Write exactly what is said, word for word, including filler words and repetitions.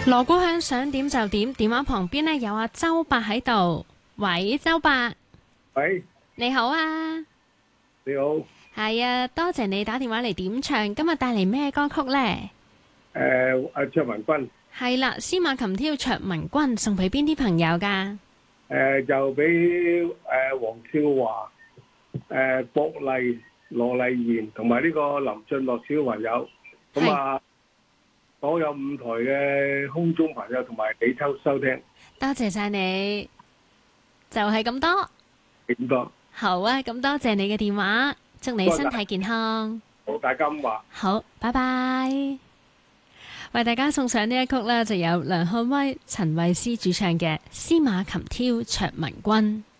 鑼鼓響，想點就點。電話旁邊呢有阿周伯喺度。喂，周伯。 喂， 你好啊。 你好。 係啊，多謝你打電話嚟點唱。今日帶嚟咩歌曲呢？ 誒、呃，阿卓文君。 係啦，司馬琴挑卓文君送俾邊啲朋友噶？ 誒、呃，就俾誒黃少華、誒博麗、羅麗賢同埋呢個林俊樂小朋友。咁啊，所有五台嘅空中朋友同埋你抽收聽。 多謝晒你，就係咁多。 點多？ 好啊，咁多謝你嘅電話，祝你身體健康。 好，大家咁話。 好，拜拜。為大家送上呢一曲呢，就有梁漢威、陳慧思主唱嘅《司馬琴挑卓文君》。